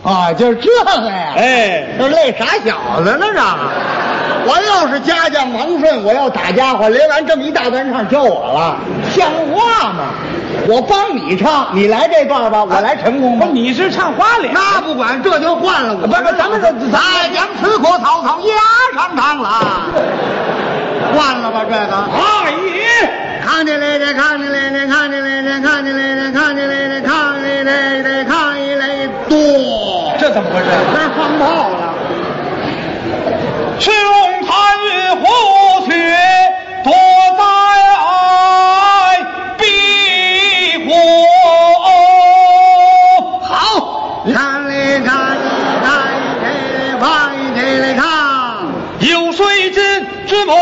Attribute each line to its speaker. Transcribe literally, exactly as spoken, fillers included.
Speaker 1: 啊，就是这个呀！
Speaker 2: 哎，
Speaker 1: 这累傻小子了这。我要是家将王顺，我要打家伙，连完这么一大段唱教我了，像话吗？我帮你唱，你来这段吧，我来成功吧。
Speaker 2: 你是唱花脸？
Speaker 1: 那不管，这就换了我。
Speaker 2: 不不，咱们这
Speaker 1: 咱将此国曹操压上场了，换了吧这个。
Speaker 2: 阿姨，
Speaker 1: 看见来的，看见来的，看见来的，看见来的，看见来的，看见来的，看见来的，多。
Speaker 2: 这怎么回事？
Speaker 1: 这放炮了。
Speaker 2: 是龙潭虎穴。